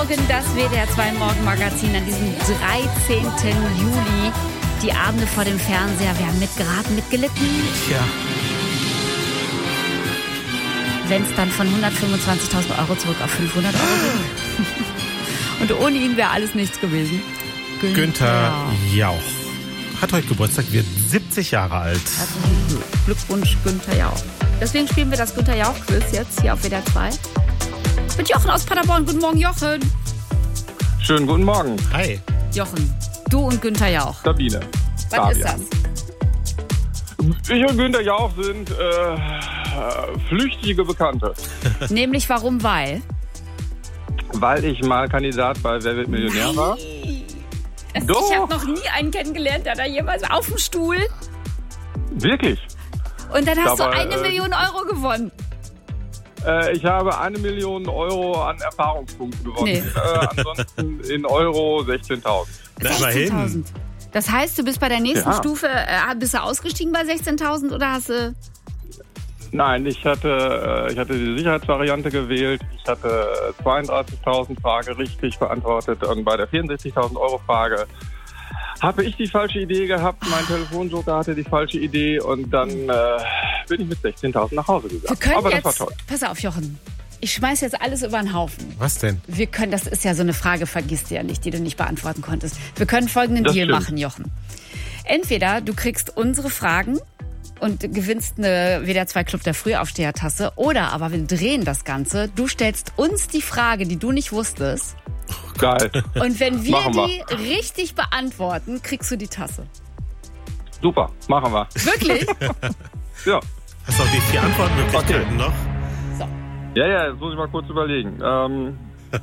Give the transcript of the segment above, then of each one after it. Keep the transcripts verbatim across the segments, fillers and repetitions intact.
Das W D R zwei Morgenmagazin an diesem dreizehnten Juli. Die Abende vor dem Fernseher. Wir haben mitgeraten, mitgelitten. Tja. Wenn es dann von hundertfünfundzwanzigtausend Euro zurück auf fünfhundert Euro geht. Und ohne ihn wäre alles nichts gewesen. Günther, Günther Jauch hat heute Geburtstag, wird siebzig Jahre alt. Herzlichen Glückwunsch, Günther Jauch. Deswegen spielen wir das Günther Jauch-Quiz jetzt hier auf W D R zwei. Mit Jochen aus Paderborn. Guten Morgen, Jochen. Schönen guten Morgen. Hi. Jochen, du und Günther Jauch. Sabine. Was Fabian. ist das? Ich und Günther Jauch sind äh, flüchtige Bekannte. Nämlich warum, weil? Weil ich mal Kandidat bei Wer wird Millionär war. Das, Doch. Ich habe noch nie einen kennengelernt, der da jemals auf dem Stuhl. Wirklich? Und dann hast Aber, du eine äh, Million Euro gewonnen. Äh, ich habe eine Million Euro an Erfahrungspunkten gewonnen. Nee. Äh, ansonsten in Euro sechzehntausend. Na, immerhin. sechzehntausend. Das heißt, du bist bei der nächsten Ja. Stufe, äh, bist du ausgestiegen bei sechzehntausend oder hast du... Nein, ich hatte, äh, ich hatte die Sicherheitsvariante gewählt. Ich hatte zweiunddreißigtausend Frage richtig beantwortet. Und bei der vierundsechzigtausend Euro Frage habe ich die falsche Idee gehabt. Mein Telefonjoker hatte die falsche Idee. Und dann äh, bin ich mit sechzehntausend nach Hause Wir gegangen. können Aber jetzt, das war toll. pass auf, Jochen, ich schmeiß jetzt alles über den Haufen. Was denn? Wir können, das ist ja so eine Frage, vergisst du ja nicht, die du nicht beantworten konntest. Wir können folgenden Das Deal stimmt. machen, Jochen. Entweder du kriegst unsere Fragen und gewinnst eine W D R zwei Club der Frühaufsteher-Tasse, oder aber wir drehen das Ganze. Du stellst uns die Frage, die du nicht wusstest. Geil. Und wenn wir Machen wir. die richtig beantworten, kriegst du die Tasse. Super, machen wir. Wirklich? Ja. Hast du auch die vier Antwortmöglichkeiten Okay. noch? So. Ja, ja, jetzt muss ich mal kurz überlegen. Ähm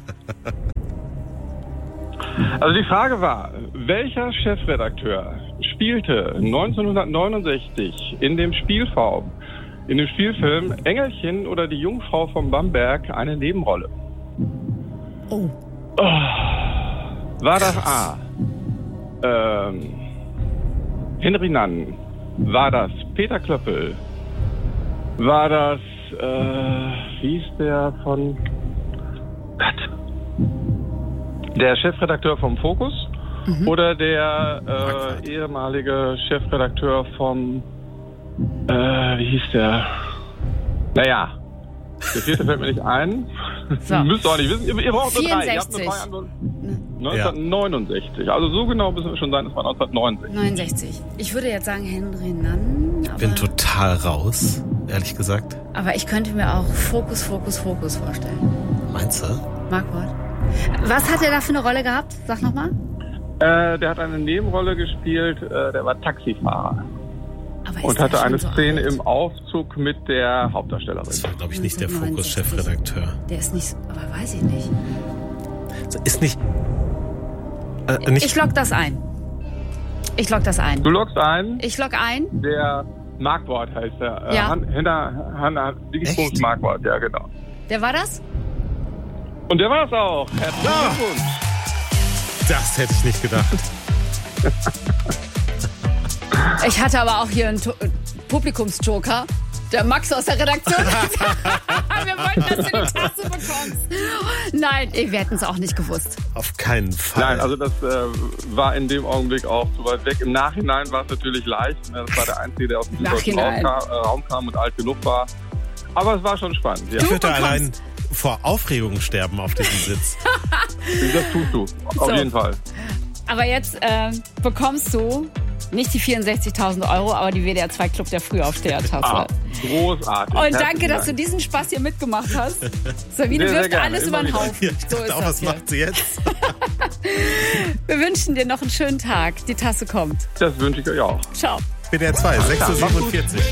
also die Frage war, welcher Chefredakteur spielte neunzehnhundertneunundsechzig in dem Spielfilm, in dem Spielfilm Engelchen oder die Jungfrau von Bamberg eine Nebenrolle? Oh. War das A. Ähm, Henry Nannen? War das Peter Klöppel? War das, äh, wie hieß der von Gott. Der Chefredakteur vom Fokus? Mhm. Oder der äh, ehemalige Chefredakteur vom, äh, wie hieß der? Naja, der vierte fällt mir nicht ein. So. Müsst ihr auch nicht wissen. Ihr, ihr braucht nur drei. Ihr habt vierundsechzig. nur drei Antworten. neunzehnhundertneunundsechzig. Also so genau müssen wir schon sein, das war neunzehnhundertneunundsechzig. neunundsechzig. Ich würde jetzt sagen Henry Nannen. Ich Aber, bin total raus, ehrlich gesagt. aber ich könnte mir auch Fokus, Fokus, Fokus vorstellen. Meinst du? Marquardt. Was hat er da für eine Rolle gehabt? Sag nochmal. Äh, der hat eine Nebenrolle gespielt, äh, der war Taxifahrer. Aber ist Und der hatte schon eine so Szene alt? im Aufzug mit der Hauptdarstellerin. Das war, glaube ich, nicht der neunzehnhundertneunundsechzig. Fokus-Chefredakteur. Der ist nicht, so- aber weiß ich nicht. Ist nicht... Äh, nicht Ich log das ein. Ich log das ein. Du loggst ein, Ich log ein. der Marquardt heißt er. Äh, Ja. Han- Hanna, Hanna, Dingsbums Echt? Marquardt, ja genau. Der war das? Und der war's auch. Herzlichen Ja. Glückwunsch. Das hätte ich nicht gedacht. Ich hatte aber auch hier einen To- Publikumsjoker. Der Max aus der Redaktion. Wir wollten, dass du die Tasse bekommst. Nein, ey, wir hätten es auch nicht gewusst. Auf keinen Fall. Nein, also das äh, war in dem Augenblick auch zu weit weg. Im Nachhinein war es natürlich leicht. Ne? Das war der Einzige, der aus dem deutschen Raum Nachhinein. kam, äh, Raum kam und alt genug war. Aber es war schon spannend. Ja. ich würde bekommst- allein vor Aufregung sterben auf diesem Sitz. Das tust du. Auf So. jeden Fall. Aber jetzt äh, bekommst du nicht die vierundsechzigtausend Euro, aber die W D R zwei Club der Frühaufsteher-Tasse. Ah, großartig. Und Herzlichen danke, dass du Dank. diesen Spaß hier mitgemacht hast. Sabine Sehr, sehr wirft gerne. alles Immer über den wieder. Haufen. Ja, ich So dachte ist auch, das was hier. macht sie jetzt? Wir wünschen dir noch einen schönen Tag. Die Tasse kommt. Das wünsche ich euch auch. Ciao. W D R zwei, sechs Uhr siebenundvierzig.